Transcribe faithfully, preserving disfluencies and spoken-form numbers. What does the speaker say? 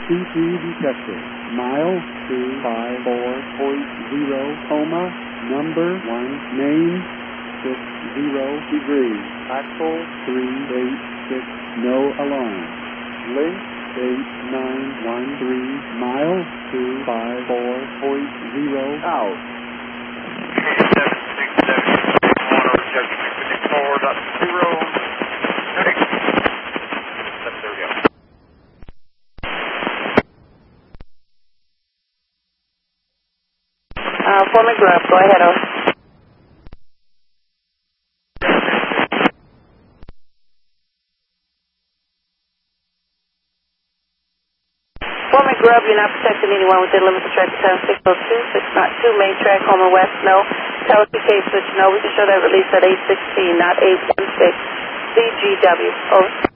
C T detected. Mile two five four point zero, coma, number one, main, six zero degrees, axle three eight six, no alarm. Link eight nine one three, mile two five four point zero, out. seven six seven, one, Judgment fifty-four dot zero, there we go. Uh, Foreman Grubb, go ahead, over. Foreman Grubb, you're not protecting anyone within limits of track time six oh two, six nine two, main track, Homer West, no. Tower T K switch, no. We can show that release at eight sixteen, not eight one six. C G W, over.